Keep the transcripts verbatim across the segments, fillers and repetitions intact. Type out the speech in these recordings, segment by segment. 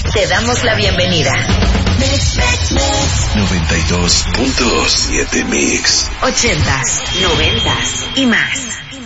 Te damos la bienvenida. noventa y dos punto siete Mix. Ochentas, noventas y más.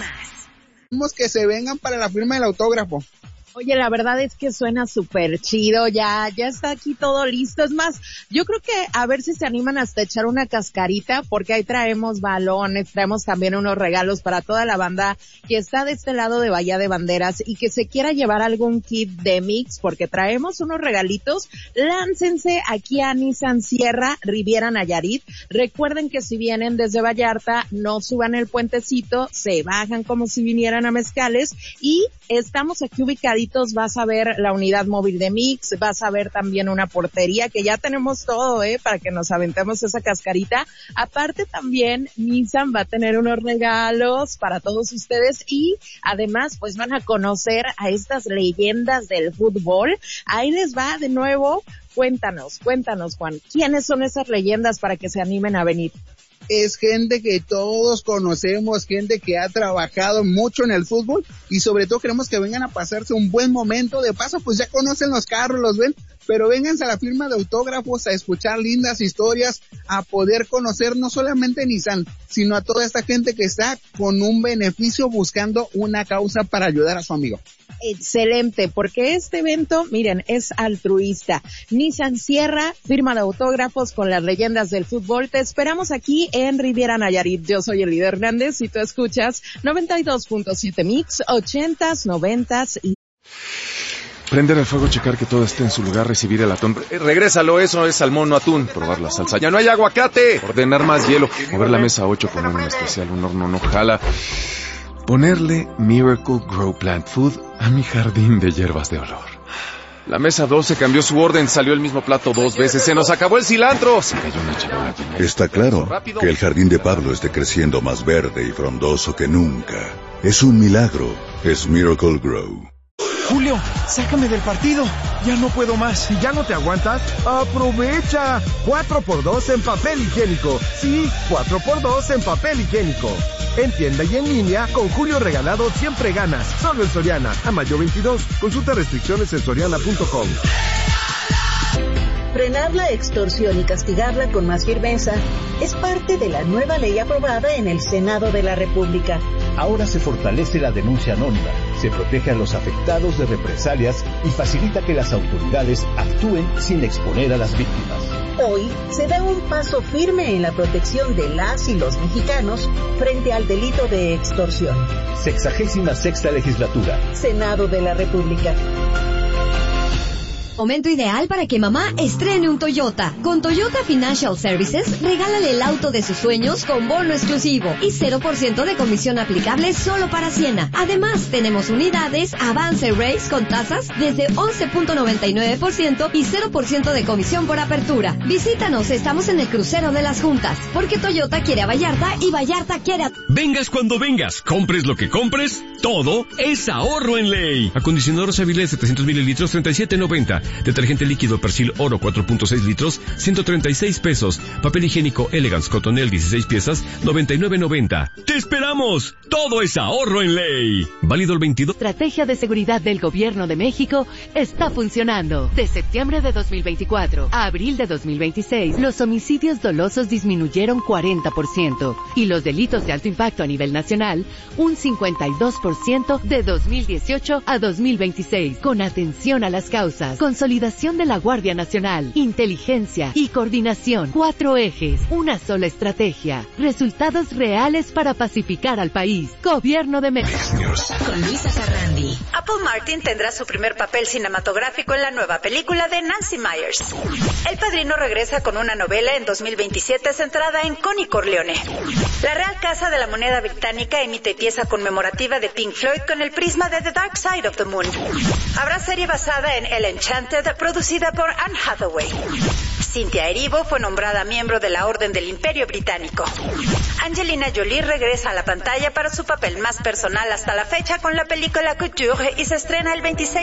Que se vengan para la firma del autógrafo. Oye, la verdad es que suena súper chido, ya, ya está aquí todo listo. Es más, yo creo que a ver si se animan hasta echar una cascarita, porque ahí traemos balones, traemos también unos regalos para toda la banda que está de este lado de Bahía de Banderas y que se quiera llevar algún kit de Mix, porque traemos unos regalitos. Láncense aquí a Nissan Sierra, Riviera Nayarit. Recuerden que si vienen desde Vallarta, no suban el puentecito, se bajan como si vinieran a Mezcales y estamos aquí ubicados. Vas a ver la unidad móvil de Mix, vas a ver también una portería que ya tenemos todo, eh, para que nos aventemos esa cascarita. Aparte también Nissan va a tener unos regalos para todos ustedes y además pues van a conocer a estas leyendas del fútbol. Ahí les va de nuevo. Cuéntanos, cuéntanos Juan, ¿quiénes son esas leyendas para que se animen a venir? Es gente que todos conocemos, gente que ha trabajado mucho en el fútbol y sobre todo queremos que vengan a pasarse un buen momento. De paso, pues ya conocen los carros, los ven, pero vénganse a la firma de autógrafos a escuchar lindas historias, a poder conocer no solamente Nissan, sino a toda esta gente que está con un beneficio buscando una causa para ayudar a su amigo. Excelente, porque este evento, miren, es altruista. Nissan Sierra, firma de autógrafos con las leyendas del fútbol. Te esperamos aquí en Riviera Nayarit. Yo soy Elida Hernández y tú escuchas noventa y dos punto siete Mix, ochentas, noventas y... Prender el fuego, checar que todo esté en su lugar, recibir el atún. Eh, regrésalo, eso es salmón, no atún. Probar la salsa. Ya no hay aguacate. Ordenar más hielo. Mover la mesa ocho, poner un especial, un horno no jala. Ponerle Miracle Grow Plant Food a mi jardín de hierbas de olor. La mesa doce cambió su orden, salió el mismo plato dos veces, se nos acabó el cilantro. Se cayó una charola llena. Está claro que el jardín de Pablo esté creciendo más verde y frondoso que nunca. Es un milagro, es Miracle Grow. Julio, sácame del partido. Ya no puedo más. ¿Ya no te aguantas? ¡Aprovecha! cuatro por dos en papel higiénico. Sí, cuatro por dos en papel higiénico. En tienda y en línea, con Julio regalado siempre ganas. Solo en Soriana. A mayo veintidós. Consulta restricciones en soriana punto com. Frenar la extorsión y castigarla con más firmeza es parte de la nueva ley aprobada en el Senado de la República. Ahora se fortalece la denuncia anónima, se protege a los afectados de represalias y facilita que las autoridades actúen sin exponer a las víctimas. Hoy se da un paso firme en la protección de las y los mexicanos frente al delito de extorsión. Sexagésima sexta legislatura. Senado de la República. Momento ideal para que mamá estrene un Toyota. Con Toyota Financial Services, regálale el auto de sus sueños con bono exclusivo y cero por ciento de comisión aplicable solo para Siena. Además, tenemos unidades Avance Race con tasas desde once punto noventa y nueve por ciento y cero por ciento de comisión por apertura. Visítanos, estamos en el crucero de las Juntas, porque Toyota quiere a Vallarta y Vallarta quiere a... Vengas cuando vengas, compres lo que compres, todo es ahorro en ley. Acondicionador Savile setecientos mililitros, treinta y siete noventa. Detergente líquido Persil Oro cuatro punto seis litros, ciento treinta y seis pesos. Papel higiénico Elegance Cotonel dieciséis piezas, noventa y nueve noventa. ¡Te esperamos! Todo es ahorro en ley. Válido el veintidós. Estrategia de seguridad del Gobierno de México está funcionando. De septiembre de dos mil veinticuatro a abril de dos mil veintiséis, los homicidios dolosos disminuyeron cuarenta por ciento y los delitos de alto impacto a nivel nacional un cincuenta y dos por ciento de dos mil dieciocho a dos mil veintiséis. Con atención a las causas, consolidación de la Guardia Nacional, inteligencia y coordinación. Cuatro ejes, una sola estrategia. Resultados reales para pacificar al país. Gobierno de México. Con Luisa Sarrandi. Apple Martin tendrá su primer papel cinematográfico en la nueva película de Nancy Meyers. El Padrino regresa con una novela en dos mil veintisiete centrada en Connie Corleone. La Real Casa de la Moneda Británica emite pieza conmemorativa de Pink Floyd con el prisma de The Dark Side of the Moon. Habrá serie basada en El Enchanted, producida por Anne Hathaway. Cynthia Erivo fue nombrada miembro de la Orden del Imperio Británico. Angelina Jolie regresa a la pantalla para su papel más personal hasta la fecha con la película Couture y se estrena el veintiséis